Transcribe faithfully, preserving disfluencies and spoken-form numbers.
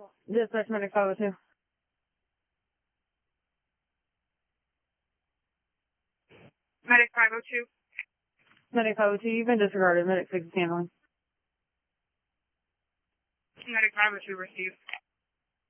Dispatch Medic five oh two. Medic five oh two. Medic five oh two, you've been disregarded. Medic six is handling. Medic five oh two received.